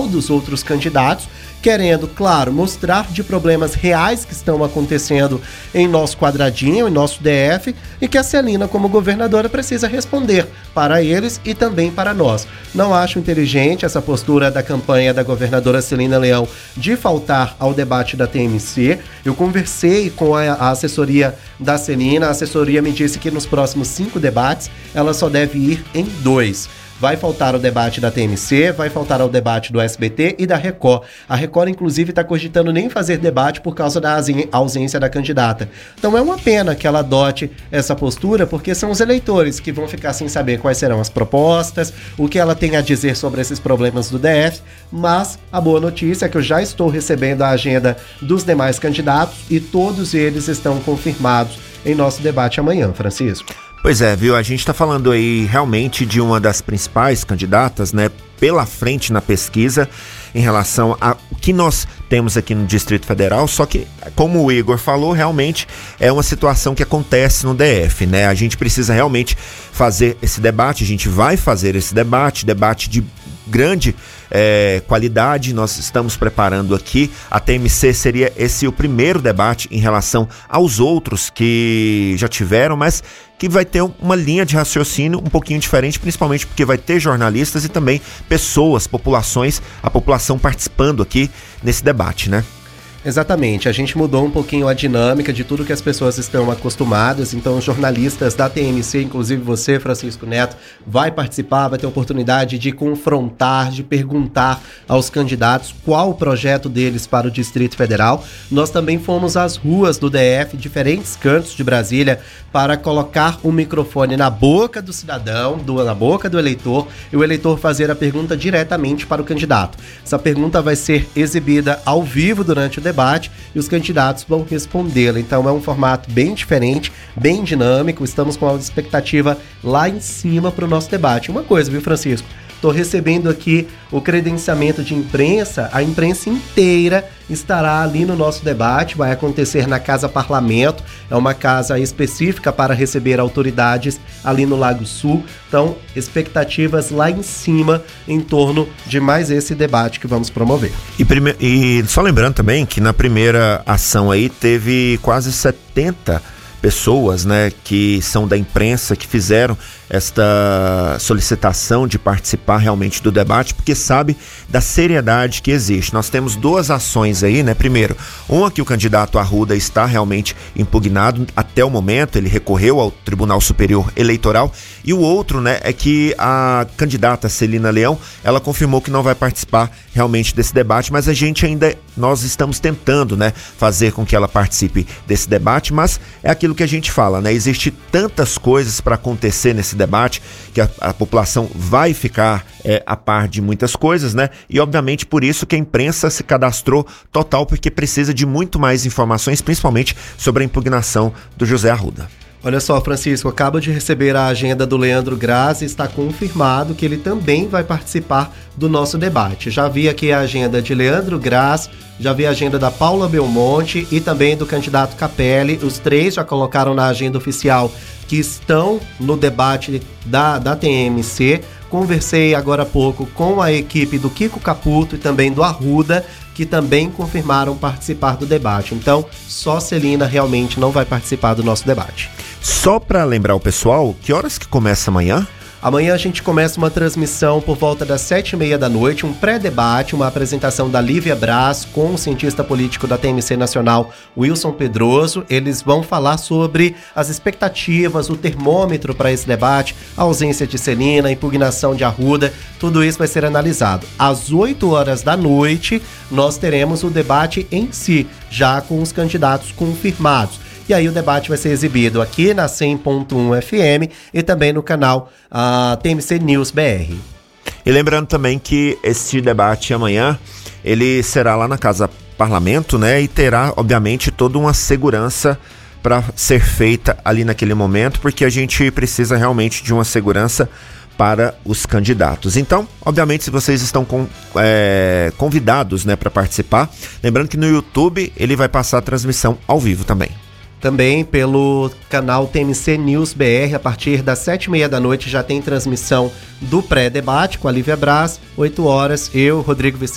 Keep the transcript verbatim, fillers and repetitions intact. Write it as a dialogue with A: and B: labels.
A: prol dos outros candidatos, querendo, claro, mostrar de problemas reais que estão acontecendo em nosso quadradinho, em nosso D F, e que a Celina, como governadora, precisa responder para eles e também para nós. Não acho inteligente essa postura da campanha da governadora Celina Leão de faltar ao debate da T M C. Eu conversei com a, a assessoria da Celina, a assessoria me disse que nos próximos cinco debates ela só deve ir em dois. Vai faltar o debate da T M C, vai faltar o debate do S B T e da Record. A Record, inclusive, está cogitando nem fazer debate por causa da ausência da candidata. Então é uma pena que ela adote essa postura, porque são os eleitores que vão ficar sem saber quais serão as propostas, o que ela tem a dizer sobre esses problemas do D F, mas a boa notícia é que eu já estou recebendo a agenda dos demais candidatos e todos eles estão confirmados em nosso debate amanhã, Francisco.
B: Pois é, viu? A gente está falando aí realmente de uma das principais candidatas, né, pela frente na pesquisa em relação ao que nós temos aqui no Distrito Federal, só que, como o Igor falou, realmente é uma situação que acontece no D F, né? A gente precisa realmente fazer esse debate, a gente vai fazer esse debate, debate de grande é, qualidade, nós estamos preparando aqui. A T M C seria esse o primeiro debate em relação aos outros que já tiveram, mas que vai ter uma linha de raciocínio um pouquinho diferente, principalmente porque vai ter jornalistas e também pessoas, populações, a população participando aqui nesse debate, né?
A: Exatamente, a gente mudou um pouquinho a dinâmica de tudo que as pessoas estão acostumadas, então os jornalistas da T M C, inclusive você, Francisco Neto, vai participar, vai ter oportunidade de confrontar, de perguntar aos candidatos qual o projeto deles para o Distrito Federal. Nós também fomos às ruas do D F, diferentes cantos de Brasília, para colocar o microfone na boca do cidadão, do, na boca do eleitor, e o eleitor fazer a pergunta diretamente para o candidato. Essa pergunta vai ser exibida ao vivo durante o debate, debate e os candidatos vão respondê-la. Então é um formato bem diferente, bem dinâmico. Estamos com a expectativa lá em cima para o nosso debate. Uma coisa, viu, Francisco? Estou recebendo aqui o credenciamento de imprensa. A imprensa inteira estará ali no nosso debate. Vai acontecer na Casa Parlamento. É uma casa específica para receber autoridades ali no Lago Sul. Então, expectativas lá em cima em torno de mais esse debate que vamos promover.
B: E, prime... e só lembrando também que na primeira ação aí teve quase setenta pessoas, né, que são da imprensa, que fizeram esta solicitação de participar realmente do debate, porque sabe da seriedade que existe. Nós temos duas ações aí, né? Primeiro, uma que o candidato Arruda está realmente impugnado até o momento, ele recorreu ao Tribunal Superior Eleitoral, e o outro, né, é que a candidata Celina Leão, ela confirmou que não vai participar realmente desse debate, mas a gente ainda, nós estamos tentando, né, fazer com que ela participe desse debate, mas é aquilo que a gente fala, né? Existe tantas coisas para acontecer nesse debate que a, a população vai ficar é, a par de muitas coisas, né? E obviamente por isso que a imprensa se cadastrou total, porque precisa de muito mais informações, principalmente sobre a impugnação do José Arruda.
A: Olha só, Francisco, acabo de receber a agenda do Leandro Graz e está confirmado que ele também vai participar do nosso debate. Já vi aqui a agenda de Leandro Graz, já vi a agenda da Paula Belmonte e também do candidato Capelli. Os três já colocaram na agenda oficial que estão no debate da, da T M C. Conversei agora há pouco com a equipe do Kiko Caputo e também do Arruda, que também confirmaram participar do debate. Então, só Celina realmente não vai participar do nosso debate.
B: Só para lembrar o pessoal, que horas que começa amanhã?
A: Amanhã a gente começa uma transmissão por volta das sete e meia da noite, um pré-debate, uma apresentação da Lívia Braz com o cientista político da T M C Nacional, Wilson Pedroso. Eles vão falar sobre as expectativas, o termômetro para esse debate, a ausência de Celina, a impugnação de Arruda, tudo isso vai ser analisado. Às oito horas da noite, nós teremos o debate em si, já com os candidatos confirmados. E aí o debate vai ser exibido aqui na cem ponto um F M e também no canal uh, T M C News B R.
B: E lembrando também que esse debate amanhã, ele será lá na Casa Parlamento, né? E terá, obviamente, toda uma segurança para ser feita ali naquele momento, porque a gente precisa realmente de uma segurança para os candidatos. Então, obviamente, se vocês estão com, é, convidados, né, para participar, lembrando que no YouTube ele vai passar a transmissão ao vivo também.
A: Também pelo canal T M C News B R, a partir das sete e meia da noite já tem transmissão do pré-debate com a Lívia Braz, oito horas, eu, Rodrigo Vicente